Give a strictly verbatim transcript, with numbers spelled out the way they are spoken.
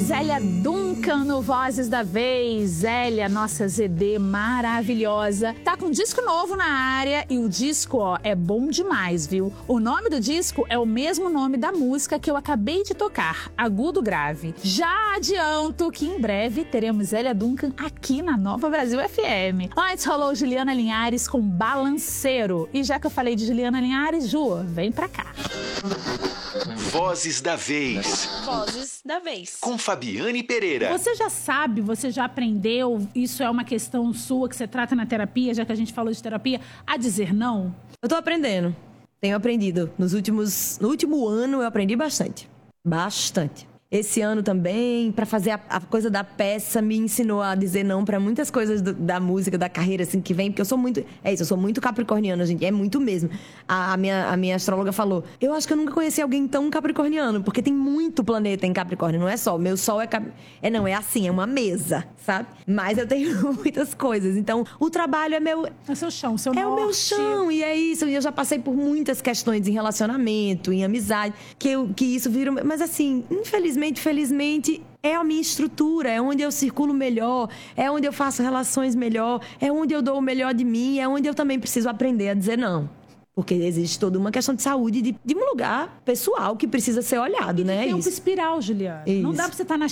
Zélia Duncan no Vozes da Vez. Zélia, nossa Z D maravilhosa, tá com um disco novo na área e o disco, ó, é bom demais, viu? O nome do disco é o mesmo nome da música que eu acabei de tocar, Agudo Grave. Já adianto que em breve teremos Zélia Duncan aqui na Nova Brasil F M. Antes rolou Juliana Linhares com Balanceiro. E já que eu falei de Juliana Linhares, Ju, vem pra cá. Vozes da Vez. Vozes da Vez. Com Fabiane Pereira. Você já sabe, você já aprendeu, isso é uma questão sua que você trata na terapia, já que a gente falou de terapia, a dizer não? Eu tô aprendendo. Tenho aprendido. Nos últimos... No último ano eu aprendi bastante. Bastante. Esse ano também, para fazer a, a coisa da peça, me ensinou a dizer não para muitas coisas do, da música, da carreira, assim, que vem. Porque eu sou muito... É isso, eu sou muito capricorniana, gente. É muito mesmo. A, a, minha, a minha astróloga falou, eu acho que eu nunca conheci alguém tão capricorniano, porque tem muito planeta em Capricórnio, não é só. Meu sol é... Cap... É, não, é assim, é uma mesa, sabe? Mas eu tenho muitas coisas. Então, o trabalho é meu... É seu chão, seu É norte. o meu chão, e é isso. E eu já passei por muitas questões em relacionamento, em amizade, que, eu, que isso vira... Mas assim, infelizmente, felizmente, é a minha estrutura, é onde eu circulo melhor, é onde eu faço relações melhor, é onde eu dou o melhor de mim, é onde eu também preciso aprender a dizer não. Porque existe toda uma questão de saúde, de, de um lugar pessoal que precisa ser olhado, e né? Tem isso. um espiral, Juliana. Isso. Não dá pra você estar na